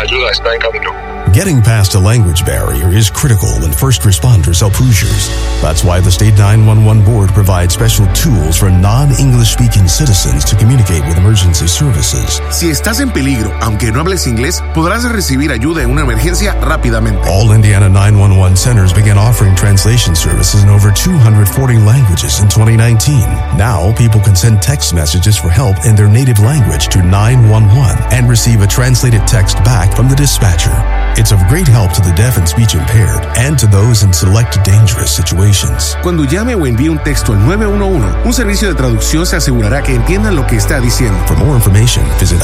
ayuda está en camino. Getting past a language barrier is critical when first responders help Hoosiers. That's why the State 911 Board provides special tools for non-English speaking citizens to communicate with emergency services. Si estás en peligro, aunque no hables inglés, podrás recibir ayuda en una emergencia rápidamente. All Indiana 911 centers began offering translation services in over 240 languages in 2019. Now, people can send text messages for help in their native language to 911 and receive a translated text back from the dispatcher. It's of great help to the deaf and speech impaired and to those in select dangerous situations. Cuando llame o envíe un texto al 911, un servicio de traducción se asegurará que entiendan lo que está diciendo. For more information, visit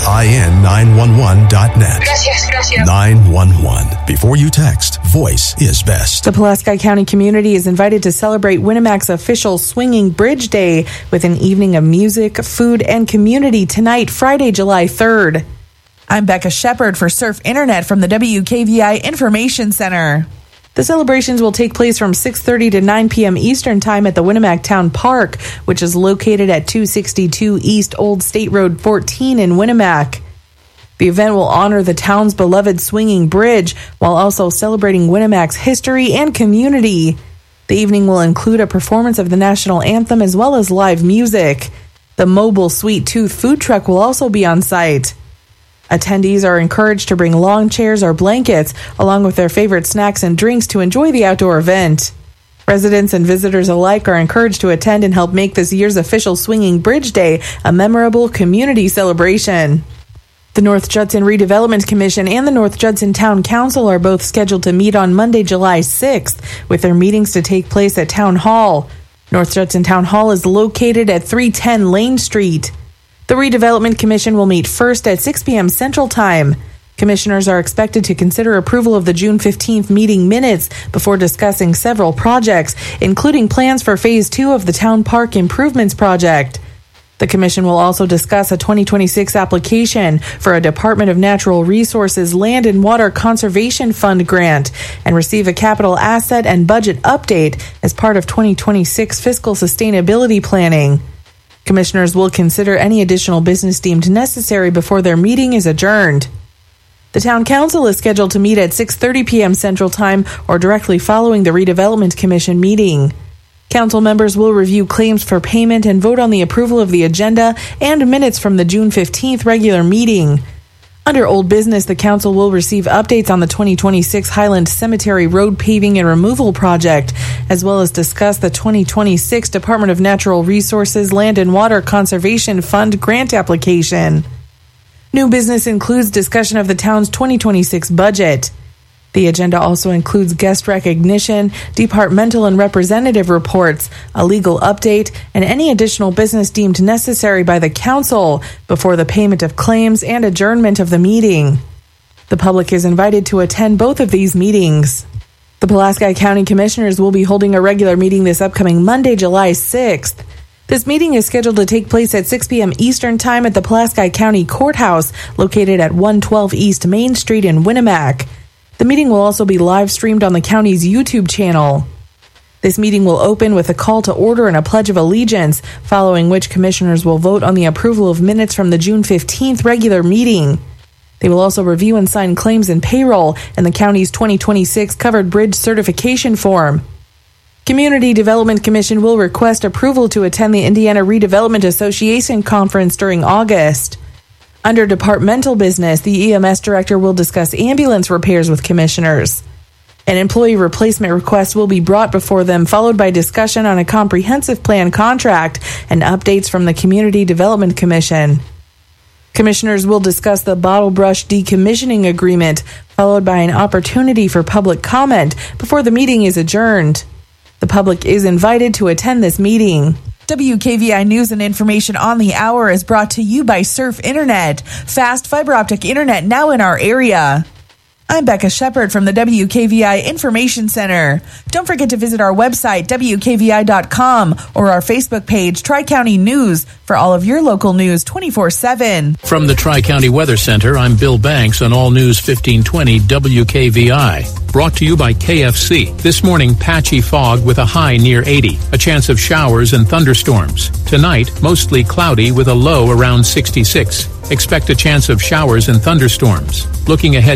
in911.net. Gracias. 911. Before you text, voice is best. The Pulaski County community is invited to celebrate Winnemac official Swinging Bridge Day with an evening of music, food, and community tonight, Friday, July 3rd. I'm Becca Shepard for Surf Internet from the WKVI Information Center. The celebrations will take place from 6:30 to 9 p.m. Eastern Time at the Winnemac Town Park, which is located at 262 East Old State Road 14 in Winnemac. The event will honor the town's beloved swinging bridge while also celebrating Winnemac's history and community. The evening will include a performance of the national anthem as well as live music. The mobile Sweet Tooth food truck will also be on site. Attendees are encouraged to bring lawn chairs or blankets, along with their favorite snacks and drinks to enjoy the outdoor event. Residents and visitors alike are encouraged to attend and help make this year's official Swinging Bridge Day a memorable community celebration. The North Judson Redevelopment Commission and the North Judson Town Council are both scheduled to meet on Monday, July 6th, with their meetings to take place at Town Hall. North Judson Town Hall is located at 310 Lane Street. The Redevelopment Commission will meet first at 6 p.m. Central Time. Commissioners are expected to consider approval of the June 15th meeting minutes before discussing several projects, including plans for Phase 2 of the Town Park Improvements Project. The Commission will also discuss a 2026 application for a Department of Natural Resources Land and Water Conservation Fund grant and receive a capital asset and budget update as part of 2026 fiscal sustainability planning. Commissioners will consider any additional business deemed necessary before their meeting is adjourned. The Town Council is scheduled to meet at 6:30 p.m. Central Time or directly following the Redevelopment Commission meeting. Council members will review claims for payment and vote on the approval of the agenda and minutes from the June 15th regular meeting. Under old business, the council will receive updates on the 2026 Highland Cemetery Road Paving and Removal Project, as well as discuss the 2026 Department of Natural Resources Land and Water Conservation Fund grant application. New business includes discussion of the town's 2026 budget. The agenda also includes guest recognition, departmental and representative reports, a legal update, and any additional business deemed necessary by the council before the payment of claims and adjournment of the meeting. The public is invited to attend both of these meetings. The Pulaski County Commissioners will be holding a regular meeting this upcoming Monday, July 6th. This meeting is scheduled to take place at 6 p.m. Eastern Time at the Pulaski County Courthouse, located at 112 East Main Street in Winnemac. The meeting will also be live streamed on the county's YouTube channel. This meeting will open with a call to order and a pledge of allegiance, following which commissioners will vote on the approval of minutes from the June 15th regular meeting. They will also review and sign claims and payroll and the county's 2026 Covered Bridge Certification Form. Community Development Commission will request approval to attend the Indiana Redevelopment Association Conference during August. Under departmental business, the EMS director will discuss ambulance repairs with commissioners. An employee replacement request will be brought before them, followed by discussion on a comprehensive plan contract and updates from the Community Development Commission. Commissioners will discuss the Bottle Brush decommissioning agreement, followed by an opportunity for public comment before the meeting is adjourned. The public is invited to attend this meeting. WKVI News and Information on the Hour is brought to you by Surf Internet. Fast fiber optic internet now in our area. I'm Becca Shepard from the WKVI Information Center. Don't forget to visit our website, WKVI.com, or our Facebook page, Tri-County News, for all of your local news 24/7. From the Tri-County Weather Center, I'm Bill Banks on All News 1520 WKVI. Brought to you by KFC. This morning, patchy fog with a high near 80. A chance of showers and thunderstorms. Tonight, mostly cloudy with a low around 66. Expect a chance of showers and thunderstorms. Looking ahead